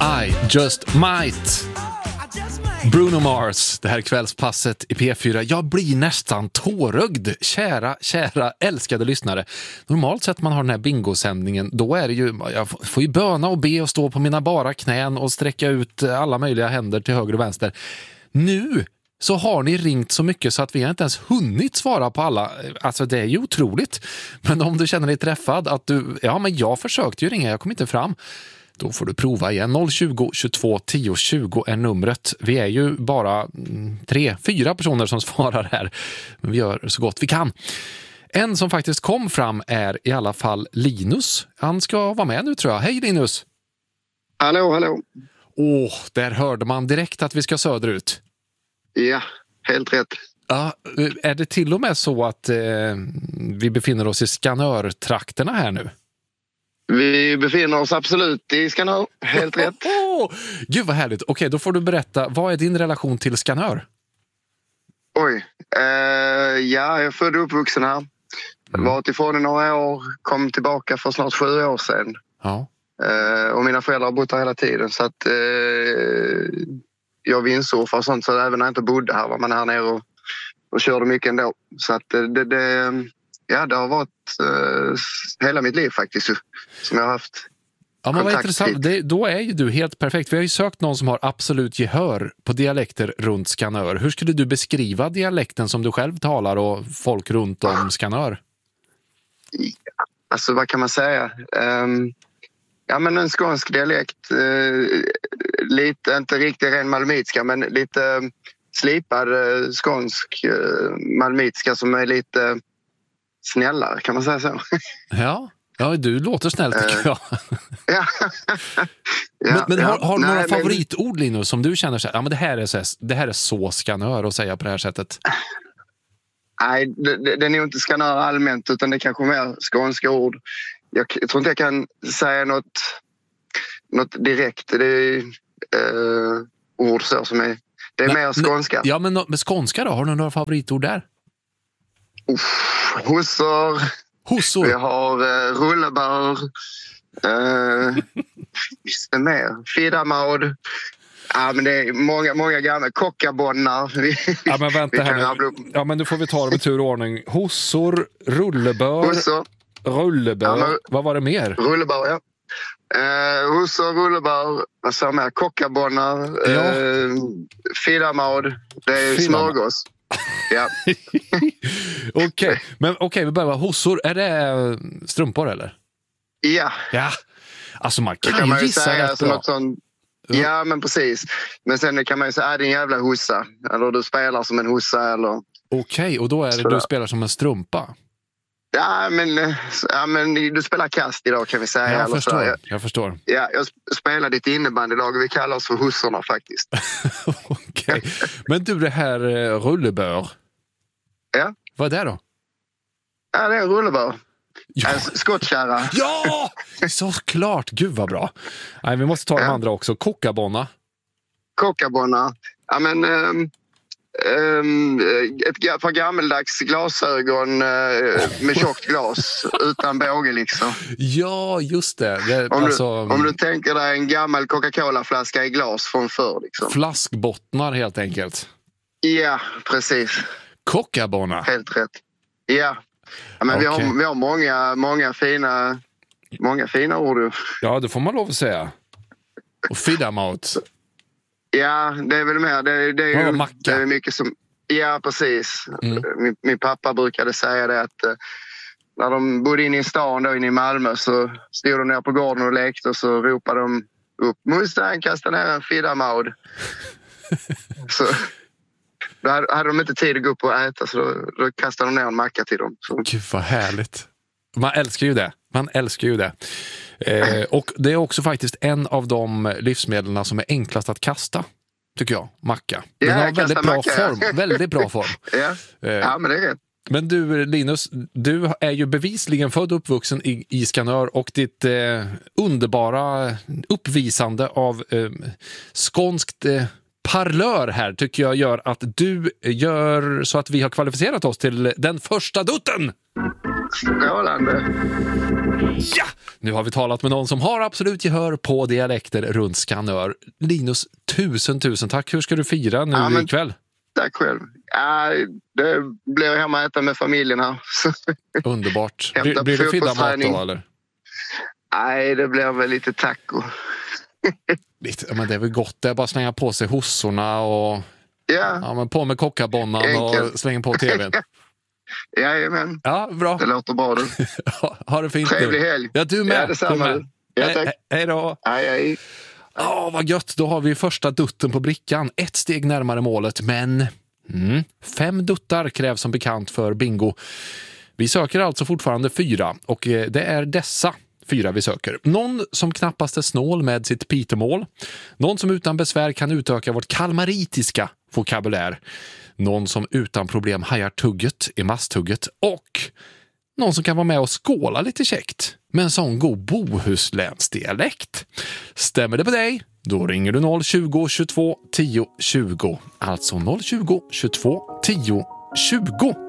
I just might. Bruno Mars, det här kvällspasset i P4. Jag blir nästan tårögd, kära, älskade lyssnare. Normalt sett man har den här bingosändningen, då är det ju, jag får ju böna och be och stå på mina bara knän och sträcka ut alla möjliga händer till höger och vänster. Nu så har ni ringt så mycket så att vi har inte ens hunnit svara på alla. Alltså det är ju otroligt. Men om du känner dig träffad att du, ja men jag försökte ju ringa, jag kom inte fram. Då får du prova igen. 020 22 10 20 är numret. Vi är ju bara 3-4 personer som svarar här. Men vi gör så gott vi kan. En som faktiskt kom fram är i alla fall Linus. Han ska vara med nu tror jag. Hej Linus! Hallå. Där hörde man direkt att vi ska söderut. Ja, helt rätt. Ja, är det till och med så att vi befinner oss i Skanörtrakterna här nu? Vi befinner oss absolut i Skanör, helt rätt. Gud vad härligt. Okej, då får du berätta, vad är din relation till Skanör? Oj, jag är född och uppvuxen här. Varit ifrån i några år, kom tillbaka för snart 7 år sedan. Ja. Och mina föräldrar har bott här hela tiden så att jag vindsurfar och sånt, så även när jag inte bodde här var man här nere och körde mycket ändå. Så att det har varit hela mitt liv faktiskt som jag har haft. Ja, men vad intressant. Då är ju du helt perfekt. Vi har ju sökt någon som har absolut gehör på dialekter runt Skanör. Hur skulle du beskriva dialekten som du själv talar och folk runt om Skanör? Ja, alltså vad kan man säga? Ja, men en skånsk dialekt. Lite, inte riktigt ren malmitska, men lite slipad skånsk malmitska som är lite snällare, kan man säga så? Ja, du låter snäll tycker jag. Men har du några favoritord, Linus, som du känner så här, ja men det här är så Skanör att säga på det här sättet? Nej, det är nog inte Skanör allmänt, utan det är kanske mer skånska ord. Jag tror inte jag kan säga något direkt. Det är ord så som är... Det är mer skånska. Ja, men med skånska då? Har du några favoritord där? Hossor. Vi har rullebör. Visst är mer. Fidamaud. Ja, men det är många gamla kockabonnar. Ja, men vänta här nu. Ja, men nu får vi ta det med tur och ordning. Hossor, rullebör. Rullebör. Ja, vad var det mer? Rullebör, ja. Hossor, rullebör. Vad sa mer? Kockabonnar. Fidamaud. Det är smörgås. Ja. Okej, vi börjar. Hossor, är det strumpor eller? Ja. Alltså man kan ju gissa rätt bra. Ja, men precis. Men sen kan man ju säga, är det en jävla hossa? Eller du spelar som en hossa eller... Okej, och då är det du spelar som en strumpa? Ja, men du spelar kast idag kan vi säga. Jag förstår. Ja, jag spelar ditt innebandylag och vi kallar oss för hossorna faktiskt. Okej. Men du, det här rullebör. Ja. Vad är det då? Ja, det är en rullebör. Ja. Skottkärra. Ja, såklart. Gud vad bra. Nej, vi måste ta de andra också. Kockabonna. Ja, men... ett par gammeldags glasögon med tjockt glas utan båge liksom. Ja, just det. Om du tänker dig en gammal Coca-Cola-flaska i glas från förr liksom. Flaskbottnar helt enkelt. Ja, precis. Kockabonna. Helt rätt. Ja, men vi har många fina ord. Ja, det får man lov att säga. Och fidamaut. Ja, det är väl mer. Det är mycket som... Ja, precis. Min pappa brukade säga det att när de bodde inne i stan då inne i Malmö så stod de ner på gården och lekte och så ropade de upp Mustang, kasta ner en fidamaud. Så då hade de inte tid att gå upp och äta så då kastade de ner en macka till dem. Så. Gud vad härligt. Man älskar ju det. Och det är också faktiskt en av de livsmedlen som är enklast att kasta, tycker jag, macka. Den har väldigt bra form. Ja, men det är rätt. Men du, Linus, du är ju bevisligen född och uppvuxen i Skanör och ditt underbara uppvisande av skånskt parlör här tycker jag gör att du gör så att vi har kvalificerat oss till den första dutten. Strålande. Ja! Nu har vi talat med någon som har absolut gehör på dialekter runt Skanör. Linus, tusen tack. Hur ska du fira nu ikväll? Tack själv. Det blir hemma att äta med familjen här. Underbart. Blir det fidda mat då, eller? Nej, det blir väl lite taco. Men det är väl gott. Det är bara att slänga på sig hossorna och men på med kockabonnan och slänga på tvn. Jajamän. Ja, bra. Det låter bra du. Ha det fint. Trevlig helg. Ja, du med. Ja, detsamma. Du med. Ja, tack. Hej då. Hej. Vad gött. Då har vi första dutten på brickan. Ett steg närmare målet, men 5 duttar krävs som bekant för bingo. Vi söker alltså fortfarande 4 och det är dessa 4 vi söker. Någon som knappast är snål med sitt pitemål. Någon som utan besvär kan utöka vårt kalmaritiska vokabulär. Någon som utan problem hajar tugget i masstugget. Och någon som kan vara med och skåla lite käckt med en sån god bohuslänsdialekt. Stämmer det på dig? Då ringer du 020 22 10 20. Alltså 020 22 10 20.